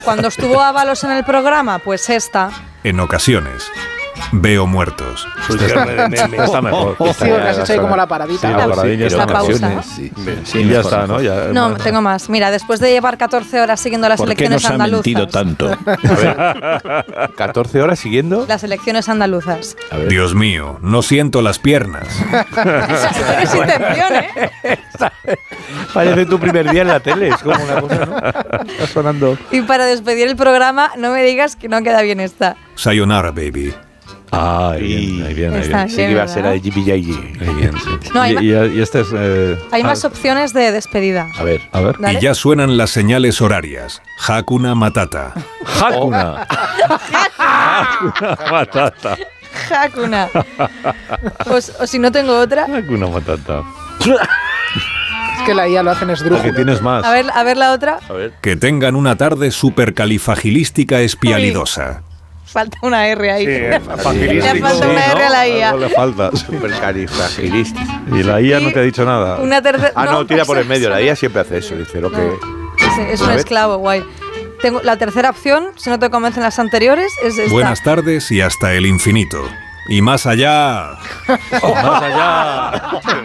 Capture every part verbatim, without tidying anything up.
Cuando estuvo Ábalos en el programa, pues esta. En ocasiones veo muertos. Está mejor. Sí, que has hecho ahí como la paradita. Sí, la paradilla Esta está pausa. Sí, sí, ya está, ¿no? Ya, No, más. tengo más. Mira, después de llevar catorce horas siguiendo las elecciones andaluzas. ¿Por qué nos ha mentido tanto? catorce horas siguiendo. Las elecciones andaluzas. Dios mío, no siento las piernas. Tienes intención, ¿eh? Parece tu primer día en la tele. Es como una cosa, ¿no? Está sonando. Y para despedir el programa, no me digas que no queda bien esta. Sayonara, baby. Ah, ahí bien, ahí bien, ahí Está bien. Sí bien, que iba a ¿verdad? ser la de Jimmy Yayi. Ahí bien, sí. No, hay, y, y, y este es... Eh, hay ah, más opciones de despedida. A ver, a ver. Dale. Y ya suenan las señales horarias. Hakuna Matata. Hakuna. Hakuna Matata. Hakuna. Pues, o si no tengo otra. Hakuna Matata. Es que la I A lo hacen Porque esdrújulo. tienes más. A ver, a ver la otra. A ver. Que tengan una tarde supercalifagilística espialidosa. Falta una R ahí. Sí, Le facilístico. falta una Sí, R ¿no? a la I A. Algo le falta. Supercalifragilístico. Y la I A no te ha dicho nada. Una tercera. Ah, no, tira por el medio. La I A siempre hace eso. Dice lo que... Es, es un A ver. esclavo, guay. Tengo la tercera opción, si no te convencen las anteriores, es esta. Buenas tardes y hasta el infinito. Y más allá. Más allá.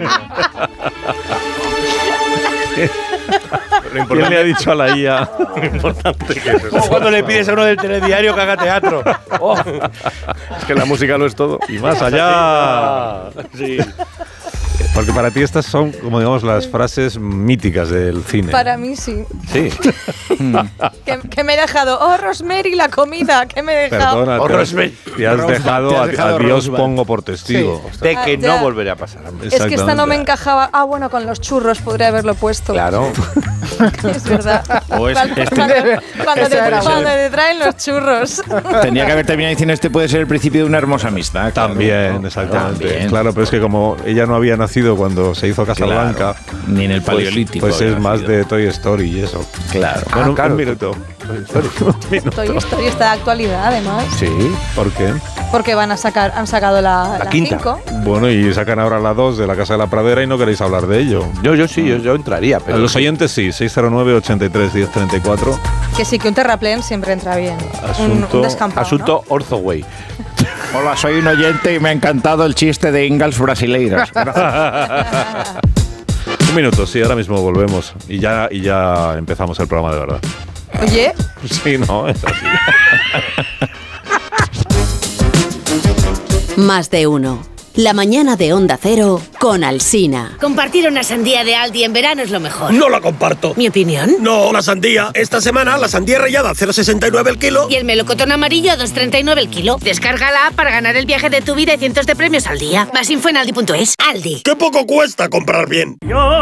¿Quién le ha dicho a la I A? Lo importante que es eso. Como cuando le pides a uno del telediario que haga teatro. Oh. Es que la música lo es todo. Y más allá. Sí. Porque para ti estas son, como digamos, las frases míticas del cine. Para mí sí. Sí. que, que me he dejado. Oh, Rosemary, la comida. Que me he dejado. Perdona, Oh, te has, Rosemary. te has Rosebud, dejado, te has a, dejado a Dios Rosebud. pongo por testigo. De que Ah, ya. no volverá a pasar. Es que esta no me Exactamente. encajaba. Ah, bueno, con los churros podría haberlo puesto. Claro. Es verdad. O es- cuando, este- cuando- cuando te, Esa era cuando buena. te traen los churros. Tenía que haber terminado diciendo este puede ser el principio de una hermosa amistad. claro. También, ¿No? exactamente. También. Claro, pero es que como ella no había nacido cuando se hizo Casablanca, Claro. Ni en el pues, paleolítico. pues había es más nacido. de Toy Story y eso. Claro. Bueno, Ah, claro. un minuto. Un minuto. Toy Story está de actualidad, además. Sí, ¿por qué? Porque van a sacar, han sacado la, La la quinta. cinco. Bueno, y sacan ahora la dos de la Casa de la Pradera y no queréis hablar de ello. Yo, yo sí, yo, yo entraría. A Pero los oyentes sí, seis cero nueve, ochenta y tres, diez treinta y cuatro. Que sí, que un terraplén siempre entra bien. Un, Asunto- un descampado, Asunto Orzoway. Hola, soy un oyente y me ha encantado el chiste de Ingalls Brasileiras. Un minuto, sí, ahora mismo volvemos. Y ya, y ya empezamos el programa de verdad. ¿no? Oye, Sí, no, es así. Más de uno. La mañana de Onda Cero con Alsina. Compartir una sandía de Aldi en verano es lo mejor. No la comparto. ¿Mi opinión? No, la sandía. Esta semana la sandía rallada a cero coma sesenta y nueve el kilo. Y el melocotón amarillo a dos coma treinta y nueve el kilo. Descárgala para ganar el viaje de tu vida y cientos de premios al día. Más info en aldi punto es. Aldi. ¡Qué poco cuesta comprar bien!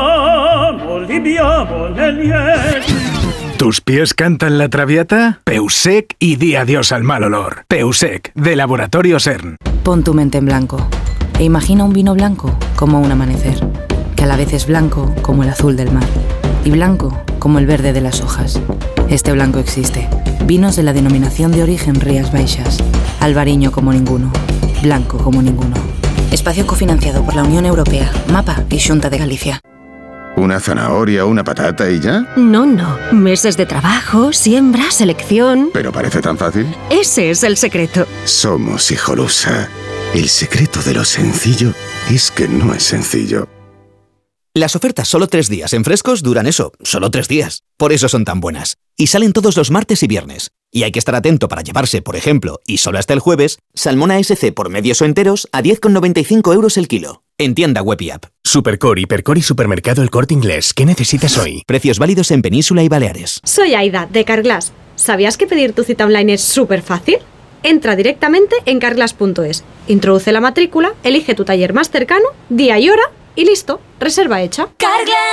¿Tus pies cantan la traviata? Peusec y di adiós al mal olor. Peusec, de Laboratorio CERN. Pon tu mente en blanco e imagina un vino blanco como un amanecer, que a la vez es blanco como el azul del mar y blanco como el verde de las hojas. Este blanco existe. Vinos de la denominación de origen Rías Baixas. Albariño como ninguno. Blanco como ninguno. Espacio cofinanciado por la Unión Europea, MAPA y Xunta de Galicia. ¿Una zanahoria, una patata y ya? No, no. Meses de trabajo, siembra, selección. ¿Pero parece tan fácil? Ese es el secreto. Somos Hijolusa. El secreto de lo sencillo es que no es sencillo. Las ofertas solo tres días en Frescos duran eso, solo tres días. Por eso son tan buenas. Y salen todos los martes y viernes. Y hay que estar atento para llevarse, por ejemplo, y solo hasta el jueves, salmón A S C por medios o enteros a diez con noventa y cinco euros el kilo. En tienda web y app. Supercore, Hipercore y Supermercado El Corte Inglés. ¿Qué necesitas hoy? Precios válidos en Península y Baleares. Soy Aida, de Carglass. ¿Sabías que pedir tu cita online es súper fácil? Entra directamente en carglass punto es, introduce la matrícula, elige tu taller más cercano, día y hora y listo, reserva hecha. Carglass.